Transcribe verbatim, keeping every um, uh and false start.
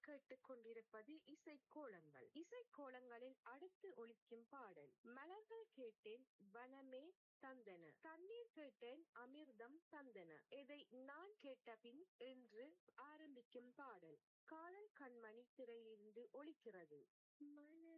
கேட்டுக் கொண்டிருப்பது இசைக்கோலங்கள். இசைக்கோலங்களில் அடுத்து ஒலிக்கும் பாடல் மலர்கள் கேட்டேன் வனமே தந்தன, தண்ணீர் கேட்டேன் அமிர்தம் தந்தன, இதை நான் கேட்டபின் என்று ஆரம்பிக்கும் பாடல் காதல் கண்மணி திரையிலிருந்து ஒலிக்கிறது. மலர்